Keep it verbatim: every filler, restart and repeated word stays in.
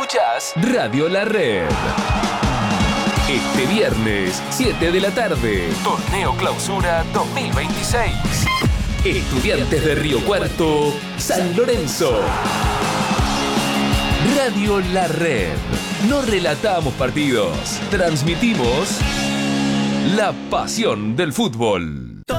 Escuchás Radio La Red. Este viernes, siete de la tarde, Torneo Clausura dos mil veintiséis. Estudiantes de Río Cuarto, San Lorenzo. Radio La Red. No relatamos partidos, transmitimos la pasión del fútbol.